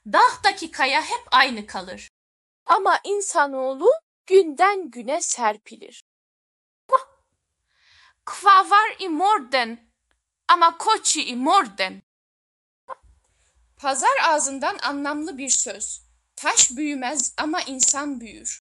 Dağdaki kaya hep aynı kalır. Ama insanoğlu günden güne serpilir. Kva var i morden ama koçi i morden. Pazar ağzından anlamlı bir söz. Taş büyümez ama insan büyür.